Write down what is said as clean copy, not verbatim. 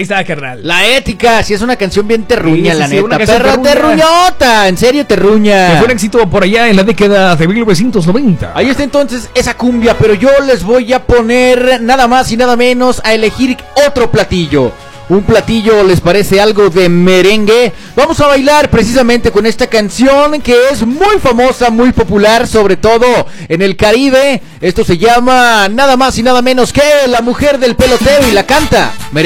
Ahí está, carnal. La ética, sí es una canción bien terruña, Sí, la sí, neta. una canción Perra terruña. terruñota, en serio terruña. Que fue un éxito por allá en la década de 1990. Ahí está entonces esa cumbia, pero yo les voy a poner nada más y nada menos a elegir otro platillo. Un platillo, ¿les parece algo de merengue? Vamos a bailar precisamente con esta canción que es muy famosa, muy popular, sobre todo en el Caribe. Esto se llama nada más y nada menos que La Mujer del Peloteo y la canta